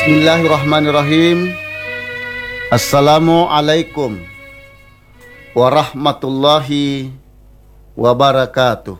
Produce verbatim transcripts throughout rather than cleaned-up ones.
Bismillahirrahmanirrahim. Assalamualaikum warahmatullahi wabarakatuh.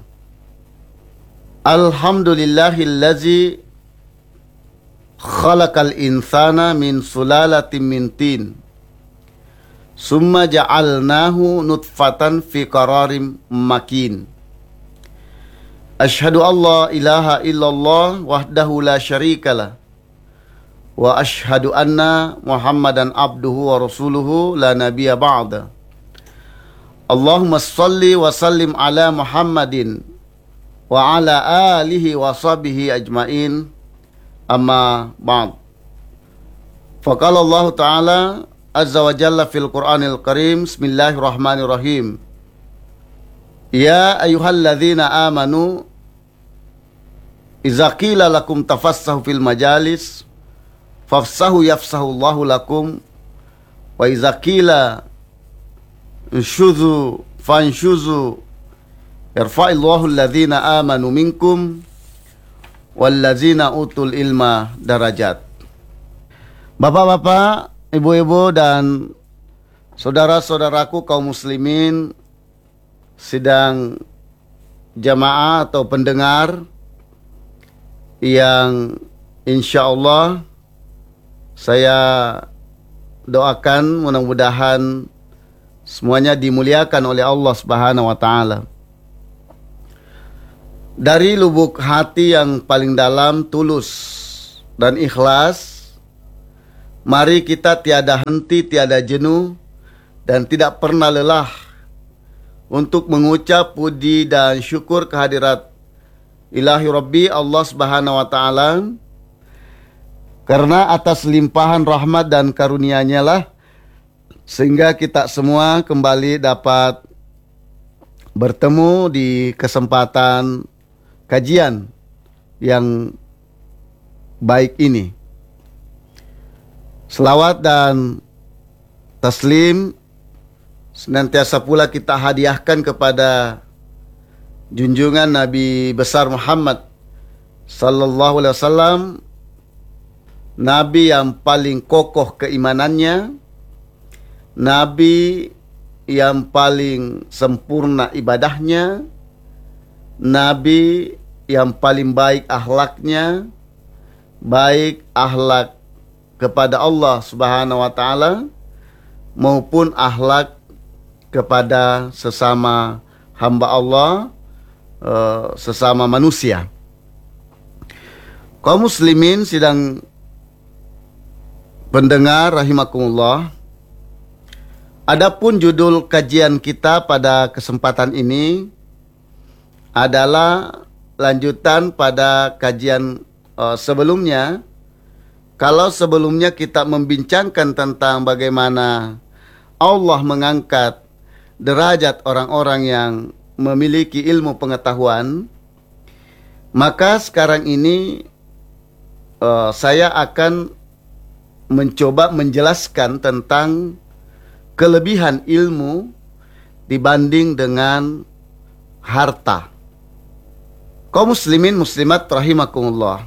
Alhamdulillahillazi khalaqal insana min sulalatin min tin summa ja'alnahu nutfatan fi qararim makin. Asyhadu an la ilaha illallah wahdahu la syarikalah wa asyhadu anna Muhammadan abduhu wa rasuluhu la nabiyya ba'da. Allahumma salli wa sallim ala Muhammadin wa ala alihi wa sahbihi ajmain. Amma ba'd. Faqala Allah Ta'ala azza wa jalla fil Qur'anil Karim. Bismillahirrahmanirrahim. Ya ayyuhalladzina amanu idza qila lakum tafassahu fil majalis fafsahu yafsahullahu lakum wa idza qila inshuzu fanshuzu yarfa'illahu alladhina amanu minkum walladzina utul ilma darajat. Bapak-bapak, ibu-ibu dan saudara-saudaraku kaum muslimin, sidang jamaah atau pendengar yang insyaallah saya doakan mudah-mudahan semuanya dimuliakan oleh Allah Subhanahu wa taala. Dari lubuk hati yang paling dalam, tulus dan ikhlas, mari kita tiada henti, tiada jenuh dan tidak pernah lelah untuk mengucap puji dan syukur kehadirat Ilahi Rabbi Allah Subhanahu wa taala. Karena atas limpahan rahmat dan karunia-Nya lah sehingga kita semua kembali dapat bertemu di kesempatan kajian yang baik ini. Selawat dan taslim senantiasa pula kita hadiahkan kepada junjungan Nabi besar Muhammad sallallahu alaihi wasallam, Nabi yang paling kokoh keimanannya, Nabi yang paling sempurna ibadahnya, Nabi yang paling baik akhlaknya, baik akhlak kepada Allah Subhanahu wa taala maupun akhlak kepada sesama hamba Allah, uh, sesama manusia. Kaum muslimin sidang pendengar rahimakumullah, adapun judul kajian kita pada kesempatan ini adalah lanjutan pada kajian uh, sebelumnya. Kalau sebelumnya kita membincangkan tentang bagaimana Allah mengangkat derajat orang-orang yang memiliki ilmu pengetahuan, maka sekarang ini uh, saya akan mencoba menjelaskan tentang kelebihan ilmu dibanding dengan harta. Kaum muslimin muslimat rahimakumullah,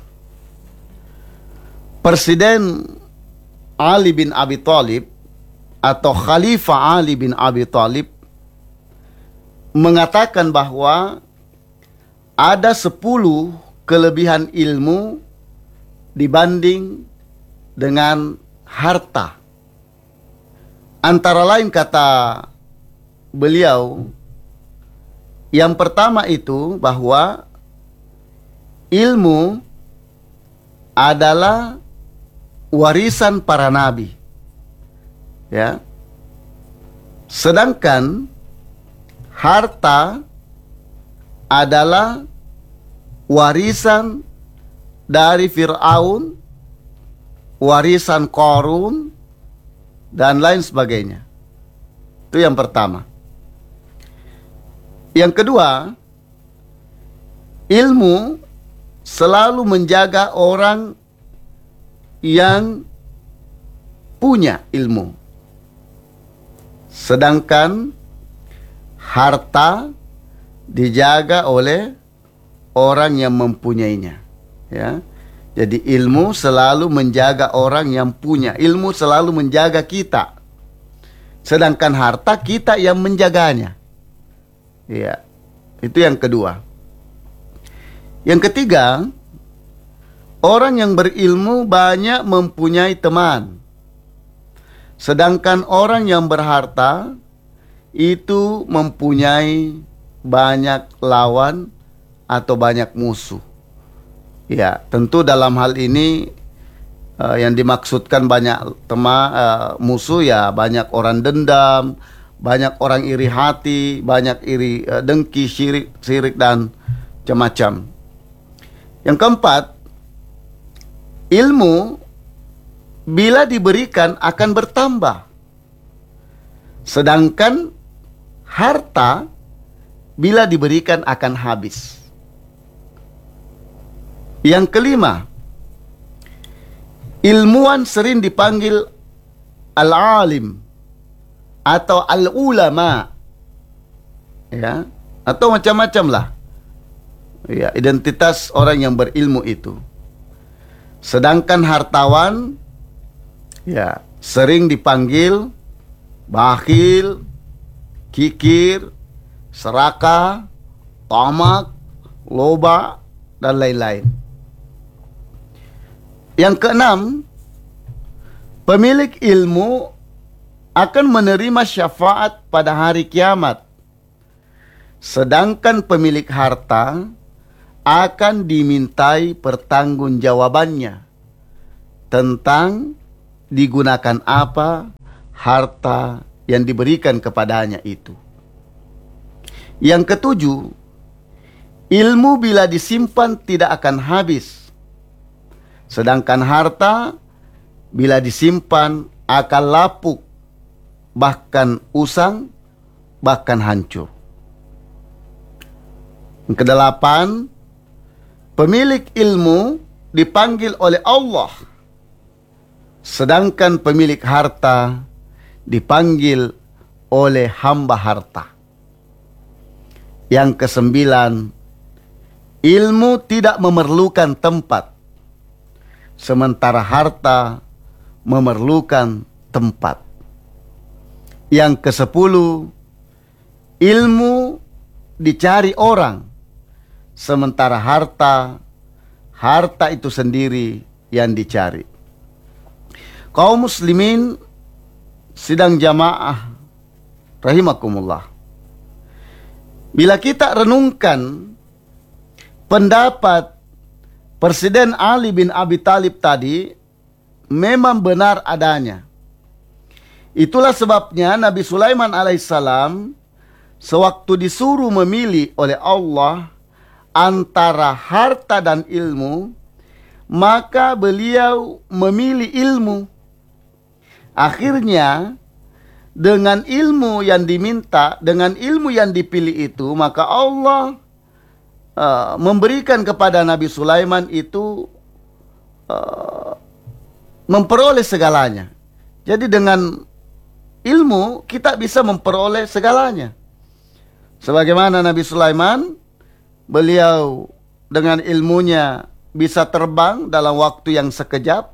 Presiden Ali bin Abi Thalib atau Khalifah Ali bin Abi Thalib mengatakan bahwa ada sepuluh kelebihan ilmu dibanding dengan harta. Antara lain kata beliau, yang pertama itu bahwa ilmu adalah warisan para nabi. Ya. Sedangkan harta adalah warisan dari Fir'aun, warisan Qarun, dan lain sebagainya. Itu yang pertama. Yang kedua, ilmu selalu menjaga orang yang punya ilmu. Sedangkan harta dijaga oleh orang yang mempunyainya. Ya. Jadi ilmu selalu menjaga orang yang punya. Ilmu selalu menjaga kita. Sedangkan harta kita yang menjaganya. Iya. Itu yang kedua. Yang ketiga, orang yang berilmu banyak mempunyai teman. Sedangkan orang yang berharta itu mempunyai banyak lawan atau banyak musuh. Ya, tentu dalam hal ini uh, yang dimaksudkan banyak teman uh, musuh ya banyak orang dendam, banyak orang iri hati, banyak iri uh, dengki, syirik, syirik dan macam-macam. Yang keempat, ilmu bila diberikan akan bertambah. Sedangkan harta bila diberikan akan habis. Yang kelima, ilmuwan sering dipanggil al-alim atau al-ulama. Ya, atau macam-macam lah. Ya, identitas orang yang berilmu itu. Sedangkan hartawan ya sering dipanggil bakhil, kikir, serakah, tamak, loba, dan lain-lain. Yang keenam, pemilik ilmu akan menerima syafaat pada hari kiamat. Sedangkan pemilik harta akan dimintai pertanggungjawabannya tentang digunakan apa harta yang diberikan kepadanya itu. Yang ketujuh, ilmu bila disimpan tidak akan habis. Sedangkan harta bila disimpan akan lapuk, bahkan usang, bahkan hancur. Yang kedelapan, pemilik ilmu dipanggil oleh Allah. Sedangkan pemilik harta dipanggil oleh hamba harta. Yang kesembilan, ilmu tidak memerlukan tempat, sementara harta memerlukan tempat. Yang kesepuluh, ilmu dicari orang, sementara harta, harta itu sendiri yang dicari. Kaum muslimin sidang jamaah rahimakumullah. Bila kita renungkan pendapat Presiden Ali bin Abi Thalib tadi memang benar adanya. Itulah sebabnya Nabi Sulaiman alaihissalam sewaktu disuruh memilih oleh Allah antara harta dan ilmu, maka beliau memilih ilmu. Akhirnya dengan ilmu yang diminta, dengan ilmu yang dipilih itu, maka Allah uh, memberikan kepada Nabi Sulaiman itu uh, memperoleh segalanya. Jadi dengan ilmu kita bisa memperoleh segalanya. Sebagaimana Nabi Sulaiman, beliau dengan ilmunya bisa terbang dalam waktu yang sekejap.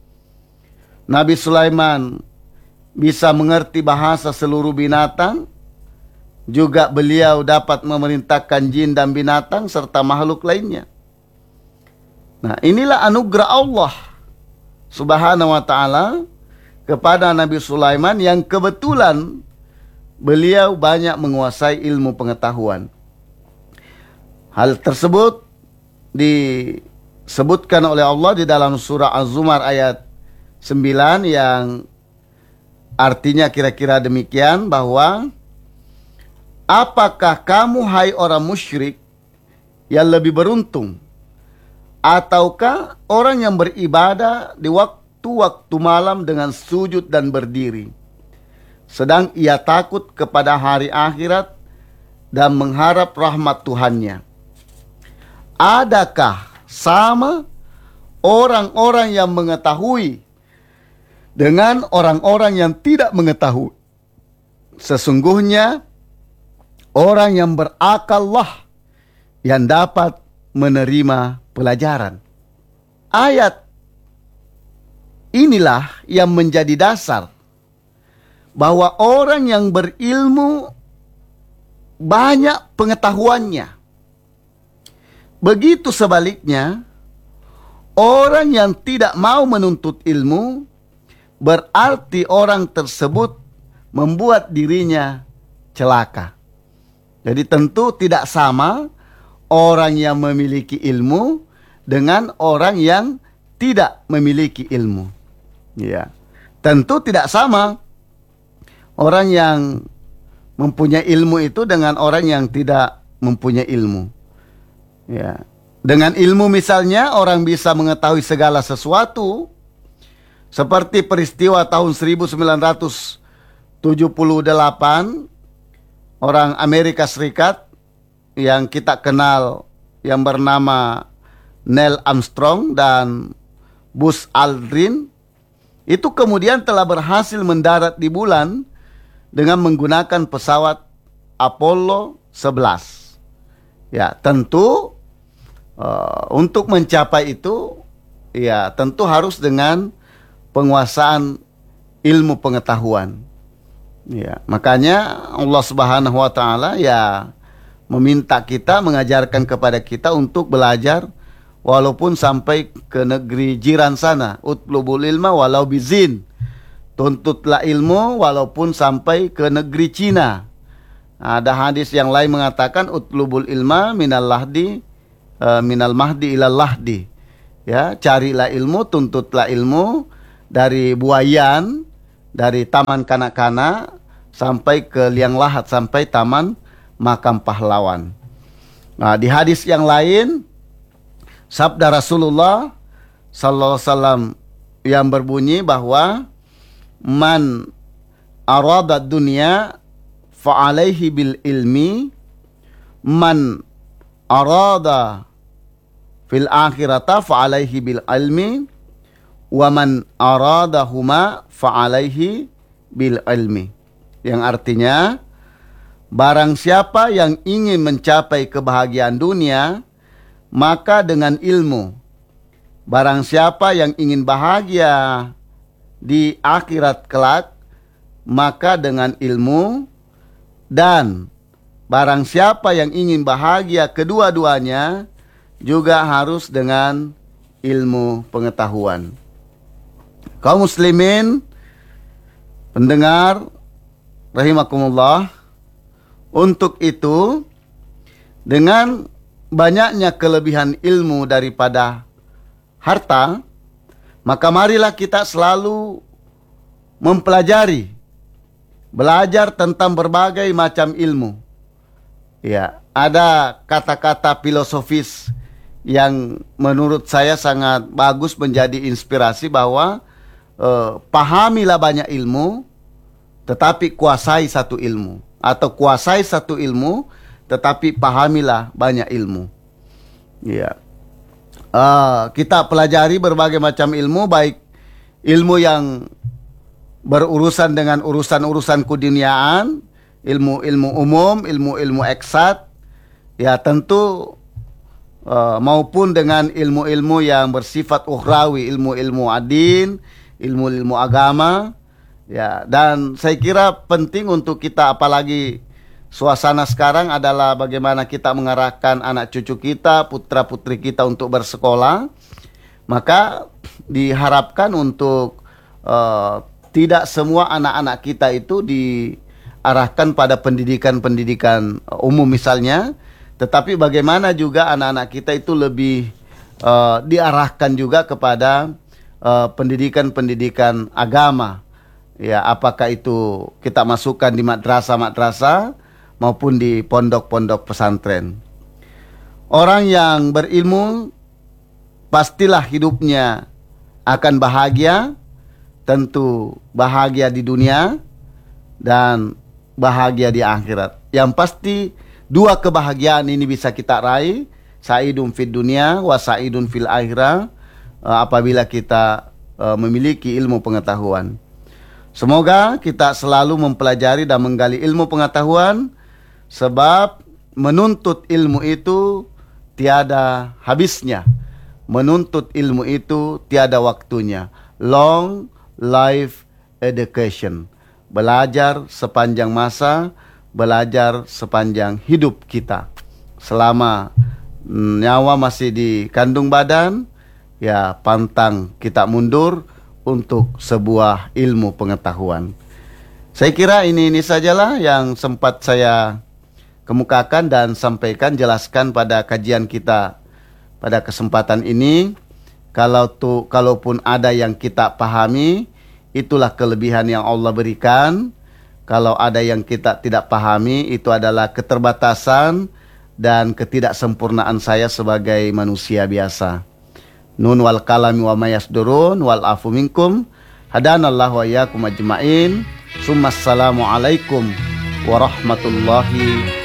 Nabi Sulaiman bisa mengerti bahasa seluruh binatang. Juga beliau dapat memerintahkan jin dan binatang serta makhluk lainnya. Nah, inilah anugerah Allah Subhanahu wa ta'ala kepada Nabi Sulaiman yang kebetulan beliau banyak menguasai ilmu pengetahuan. Hal tersebut disebutkan oleh Allah di dalam surah Az-Zumar ayat sembilan yang artinya kira-kira demikian, bahwa apakah kamu hai orang musyrik yang lebih beruntung, ataukah orang yang beribadah di waktu-waktu malam dengan sujud dan berdiri, sedang ia takut kepada hari akhirat dan mengharap rahmat Tuhannya? Adakah sama orang-orang yang mengetahui dengan orang-orang yang tidak mengetahui? Sesungguhnya orang yang berakallah yang dapat menerima pelajaran. ayat inilah yang menjadi dasar bahwa orang yang berilmu banyak pengetahuannya. Begitu sebaliknya, orang yang tidak mau menuntut ilmu, berarti orang tersebut membuat dirinya celaka. Jadi tentu tidak sama orang yang memiliki ilmu dengan orang yang tidak memiliki ilmu. Ya, tentu tidak sama orang yang mempunyai ilmu itu dengan orang yang tidak mempunyai ilmu. Ya, dengan ilmu misalnya orang bisa mengetahui segala sesuatu, seperti peristiwa tahun seribu sembilan ratus tujuh puluh delapan orang Amerika Serikat yang kita kenal yang bernama Neil Armstrong dan Buzz Aldrin itu kemudian telah berhasil mendarat di bulan dengan menggunakan pesawat Apollo sebelas. Ya, tentu uh, untuk mencapai itu ya tentu harus dengan penguasaan ilmu pengetahuan. Ya, makanya Allah Subhanahu wa taala ya meminta kita, mengajarkan kepada kita untuk belajar walaupun sampai ke negeri jiran sana. Utlubul ilma walau bizin. Tuntutlah ilmu walaupun sampai ke negeri Cina. Ada hadis yang lain mengatakan utlubul ilma minal lahdi uh, minal mahdi ilal lahdi. Ya, carilah ilmu, tuntutlah ilmu dari buayan, dari taman kanak-kanak sampai ke liang lahat, sampai taman makam pahlawan. Nah, di hadis yang lain sabda Rasulullah sallallahu alaihi wasallam yang berbunyi bahwa man arada dunya fa'alaihi bil ilmi, man arada fil akhirata fa'alaihi bil ilmi, wa man aradahuma fa'alaihi bil ilmi. Yang artinya, barang siapa yang ingin mencapai kebahagiaan dunia, maka dengan ilmu. Barang siapa yang ingin bahagia di akhirat kelak, maka dengan ilmu. Dan barang siapa yang ingin bahagia kedua-duanya, juga harus dengan ilmu pengetahuan. Kaum muslimin, pendengar rahimakumullah, untuk itu dengan banyaknya kelebihan ilmu daripada harta, maka marilah kita selalu mempelajari, belajar tentang berbagai macam ilmu. Ya, ada kata-kata filosofis yang menurut saya sangat bagus menjadi inspirasi bahwa eh, pahamilah banyak ilmu, tetapi kuasai satu ilmu. Atau kuasai satu ilmu, tetapi pahamilah banyak ilmu. Ya, uh, kita pelajari berbagai macam ilmu, baik ilmu yang berurusan dengan urusan-urusan keduniaan, ilmu-ilmu umum, ilmu-ilmu eksat, ya tentu uh, maupun dengan ilmu-ilmu yang bersifat ukhrawi, ilmu-ilmu adin, ilmu-ilmu agama. Ya, dan saya kira penting untuk kita, apalagi suasana sekarang adalah bagaimana kita mengarahkan anak cucu kita, putra-putri kita untuk bersekolah. Maka diharapkan untuk uh, tidak semua anak-anak kita itu diarahkan pada pendidikan-pendidikan umum misalnya, tetapi bagaimana juga anak-anak kita itu lebih uh, diarahkan juga kepada uh, pendidikan-pendidikan agama. Ya, apakah itu kita masukkan di madrasah-madrasah maupun di pondok-pondok pesantren. Orang yang berilmu pastilah hidupnya akan bahagia, tentu bahagia di dunia dan bahagia di akhirat. Yang pasti dua kebahagiaan ini bisa kita raih, sa'idun fid dunia wa sa'idun fil akhirah, apabila kita memiliki ilmu pengetahuan. Semoga kita selalu mempelajari dan menggali ilmu pengetahuan, sebab menuntut ilmu itu tiada habisnya. menuntut ilmu itu tiada waktunya. Long life education. Belajar sepanjang masa, belajar sepanjang hidup kita. Selama nyawa masih di kandung badan, ya pantang kita mundur untuk sebuah ilmu pengetahuan. Saya kira ini ini sajalah yang sempat saya kemukakan dan sampaikan, jelaskan pada kajian kita pada kesempatan ini. Kalau tu, kalaupun ada yang kita pahami, itulah kelebihan yang Allah berikan. Kalau ada yang kita tidak pahami, itu adalah keterbatasan dan ketidaksempurnaan saya sebagai manusia biasa. Nun wal kalami wa mayasdurun wal afu minkum. Hadanallahu wa iyyakum ajma'in. Summa assalamu alaikum warahmatullahi